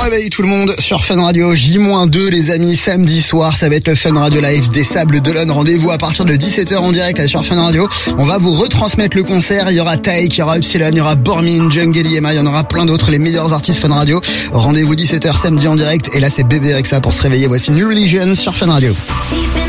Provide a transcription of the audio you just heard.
réveil tout le monde sur Fun Radio, J-2 les amis, samedi soir, ça va être le Fun Radio Live des Sables d'Olonne. Rendez-vous à partir de 17h en direct sur Fun Radio. On va vous retransmettre le concert, il y aura Taïk, il y aura Upsilon, il y aura Bormin, Jungle Yema, il y en aura plein d'autres, les meilleurs artistes Fun Radio. Rendez-vous 17h samedi en direct et là c'est Bébé Rexha pour se réveiller. Voici New Religion sur Fun Radio.